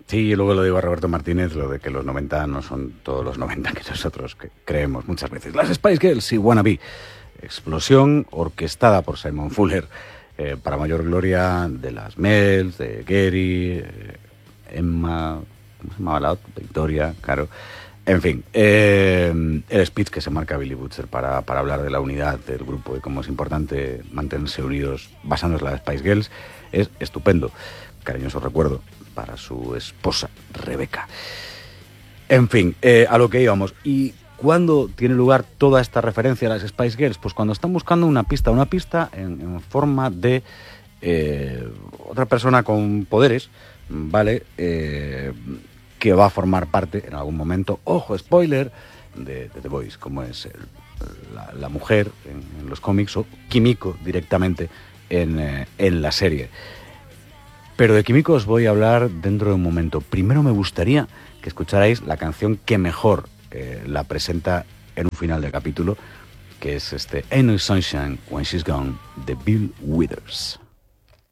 Sí, y luego lo digo a Roberto Martínez, lo de que los 90 no son todos los 90 que nosotros creemos muchas veces. Las Spice Girls y Wannabe. Explosión orquestada por Simon Fuller, para mayor gloria de las Mels, de Gary, Emma, ¿cómo se llamaba la otra? Victoria, claro. En fin, el speech que se marca Billy Butcher para hablar de la unidad del grupo y cómo es importante mantenerse unidos basándose en las Spice Girls es estupendo. Cariñoso recuerdo para su esposa Rebeca. En fin, a lo que íbamos. ¿Y cuándo tiene lugar toda esta referencia a las Spice Girls? Pues cuando están buscando una pista en forma de otra persona con poderes, ¿vale? Que va a formar parte en algún momento, ojo, spoiler, de The Boys, como es la mujer en los cómics, o Kimiko directamente en la serie. Pero de Kimiko os voy a hablar dentro de un momento. Primero me gustaría que escucharais la canción que mejor la presenta en un final de capítulo, que es Ain't No Sunshine When She's Gone, de Bill Withers.